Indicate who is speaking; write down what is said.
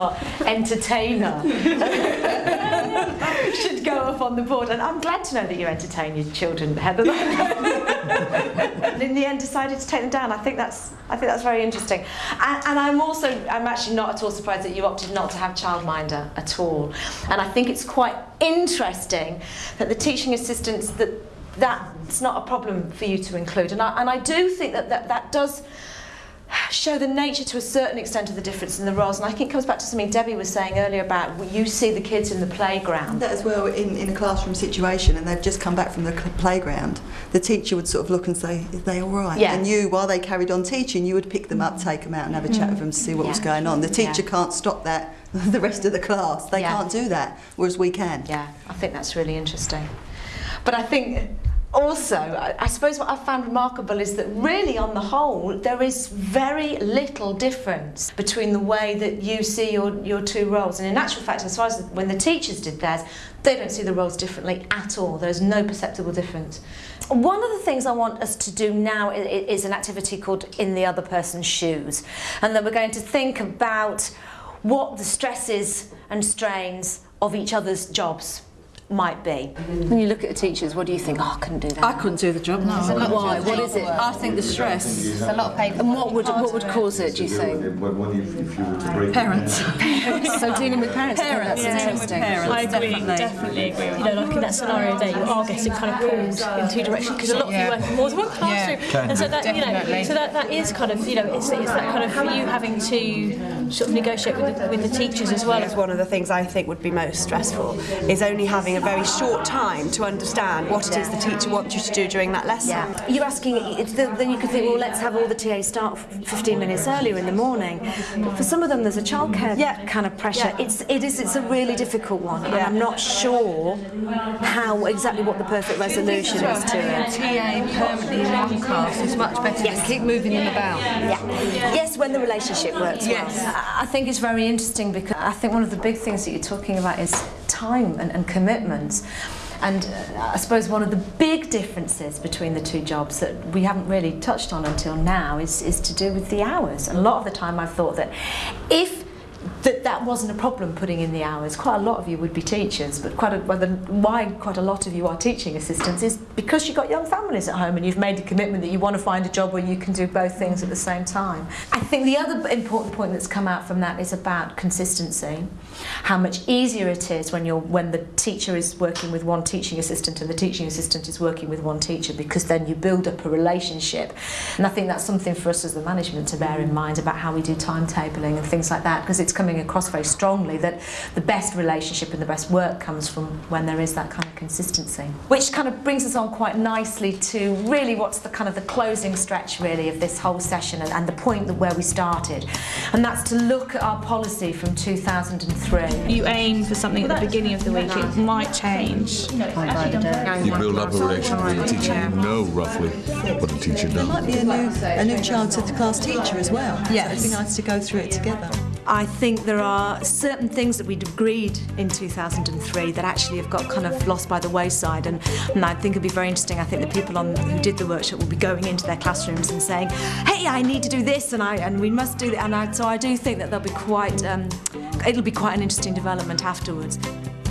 Speaker 1: entertainer should go up on the board, and I'm glad to know that you entertain your children, Heather. And in the end decided to take them down. I think that's very interesting. And I'm actually not at all surprised that you opted not to have childminder at all. And I think it's quite interesting that the teaching assistants, that's not a problem for you to include. And I do think that does show the nature to a certain extent of the difference in the roles, and I think it comes back to something Debbie was saying earlier about you see the kids in the playground.
Speaker 2: That as well, in a classroom situation, and they've just come back from the playground, the teacher would sort of look and say, "Are they all right?"
Speaker 1: Yeah.
Speaker 2: And you, while they carried on teaching, you would pick them up, take them out and have a chat with them to see what was going on. The teacher can't stop that, the rest of the class, they can't do that, whereas we can.
Speaker 1: Yeah, I think that's really interesting. But I think also, I suppose what I've found remarkable is that really, on the whole, there is very little difference between the way that you see your two roles. And in actual fact, as far as when the teachers did theirs, they don't see the roles differently at all. There's no perceptible difference. One of the things I want us to do now is an activity called In the Other Person's Shoes. And then we're going to think about what the stresses and strains of each other's jobs might be. When you look at the teachers, what do you think? Oh, I couldn't do that.
Speaker 3: I couldn't do the job. No.
Speaker 1: Why? What is it?
Speaker 3: I think the stress.
Speaker 4: It's a lot of paper.
Speaker 1: And what would cause it, do you think?
Speaker 3: Parents.
Speaker 1: So dealing with parents.
Speaker 3: Parents.
Speaker 1: That's interesting.
Speaker 5: I agree, definitely agree with you. You know, like in that scenario there, you are getting kind of pulled in two directions because a lot of you work in more than one classroom, and so that that is kind of it's that kind of you having to sort of negotiate with the teachers as well.
Speaker 6: One of the things I think would be most stressful is only having a very short time to understand what it is the teacher wants you to do during that lesson.
Speaker 1: Yeah. You're asking, then you could think, well, let's have all the TAs start 15 minutes earlier in the morning. But for some of them, there's a childcare kind of pressure.
Speaker 6: Yeah.
Speaker 1: It's a really difficult one, and I'm not sure exactly what the perfect resolution is to it.
Speaker 3: TA permanently in one class is much better than keep moving them about.
Speaker 1: Yeah. Yes, when the relationship works.
Speaker 3: Yes.
Speaker 1: Well. I think it's very interesting because I think one of the big things that you're talking about is time and commitment. And I suppose one of the big differences between the two jobs that we haven't really touched on until now is to do with the hours. And a lot of the time I've thought that if that wasn't a problem, putting in the hours, quite a lot of you would be teachers, but why quite a lot of you are teaching assistants is because you've got young families at home and you've made a commitment that you want to find a job where you can do both things at the same time. I think the other important point that's come out from that is about consistency. How much easier it is when the teacher is working with one teaching assistant and the teaching assistant is working with one teacher, because then you build up a relationship. And I think that's something for us as the management to bear in mind about how we do timetabling and things like that, because it's coming across very strongly that the best relationship and the best work comes from when there is that kind of consistency. Which kind of brings us on quite nicely to really what's the kind of the closing stretch really of this whole session and the point where we started. And that's to look at our policy from 2003.
Speaker 5: You aim for something at the beginning of the week, it might change.
Speaker 7: You build up a relationship with the teacher, you know roughly what the teacher does.
Speaker 2: There might be a new child to the class teacher as well.
Speaker 3: Yes.
Speaker 2: It'd be nice to go through it together.
Speaker 1: I think there are certain things that we'd agreed in 2003 that actually have got kind of lost by the wayside, and I think it'd be very interesting. I think the people who did the workshop will be going into their classrooms and saying, hey, I need to do this and we must do that, so I do think that there'll be it'll be quite an interesting development afterwards.